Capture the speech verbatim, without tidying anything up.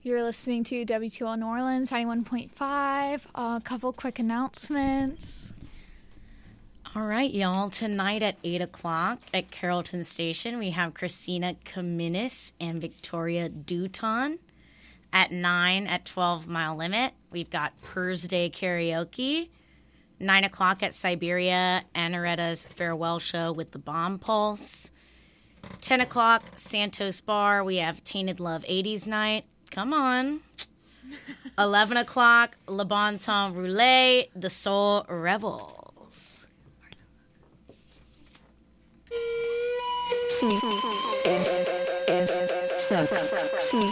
You're listening to W two L New Orleans ninety-one point five. A couple quick announcements. All right, y'all. Tonight at eight o'clock at Carrollton Station, we have Christina Kaminis and Victoria Duton. At nine at twelve Mile Limit, we've got Purrs Day Karaoke. nine o'clock at Siberia, Anaretta's Farewell Show with the Bomb Pulse. ten o'clock, Santos Bar, we have Tainted Love eighties Night. Come on. eleven o'clock, Le Bon Temps Roulette, The Soul Rebels. C S S six C